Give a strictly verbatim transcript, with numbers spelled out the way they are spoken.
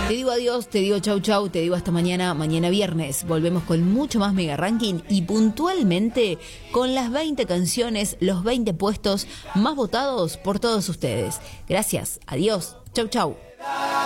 Te digo adiós, te digo chau chau, te digo hasta mañana, mañana viernes. Volvemos con mucho más Mega Ranking y puntualmente con las veinte canciones, los veinte puestos más votados por todos ustedes. Gracias, adiós, chau chau.